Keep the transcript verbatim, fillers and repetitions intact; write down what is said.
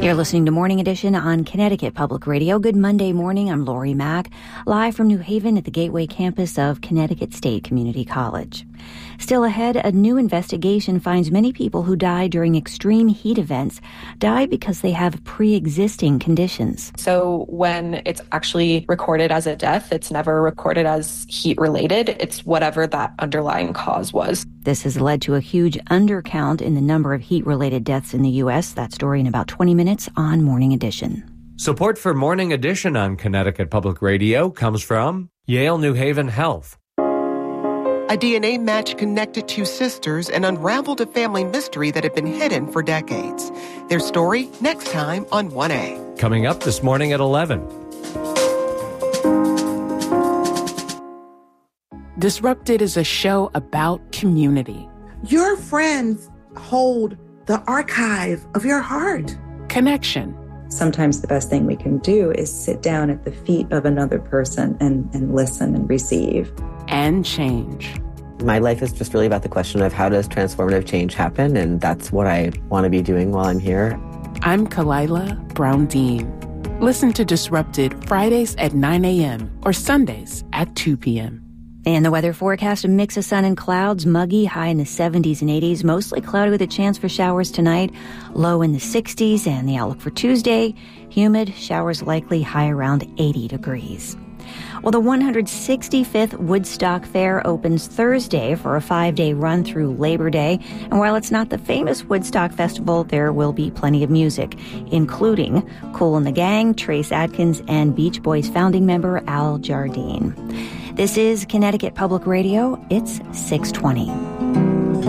You're listening to Morning Edition on Connecticut Public Radio. Good Monday morning. I'm Lori Mack, live from New Haven at the Gateway campus of Connecticut State Community College. Still ahead, a new investigation finds many people who die during extreme heat events die because they have pre-existing conditions. So when it's actually recorded as a death, it's never recorded as heat-related. It's whatever that underlying cause was. This has led to a huge undercount in the number of heat-related deaths in the U S. That story in about twenty minutes on Morning Edition. Support for Morning Edition on Connecticut Public Radio comes from Yale New Haven Health. A D N A match connected two sisters and unraveled a family mystery that had been hidden for decades. Their story next time on one A. Coming up this morning at eleven. Disrupted is a show about community. Your friends hold the archive of your heart. Connection. Sometimes the best thing we can do is sit down at the feet of another person and, and listen and receive. And change. My life is just really about the question of how does transformative change happen, and that's what I want to be doing while I'm here. I'm Kalila Brown-Dean. Listen to Disrupted Fridays at nine a.m. or Sundays at two p.m. And the weather forecast, a mix of sun and clouds, muggy, high in the seventies and eighties, mostly cloudy with a chance for showers tonight, low in the sixties, and the outlook for Tuesday, humid, showers likely, high around eighty degrees. Well, the one hundred sixty-fifth Woodstock Fair opens Thursday for a five-day run through Labor Day. And while it's not the famous Woodstock Festival, there will be plenty of music, including Kool and the Gang, Trace Adkins, and Beach Boys founding member Al Jardine. This is Connecticut Public Radio. It's six twenty.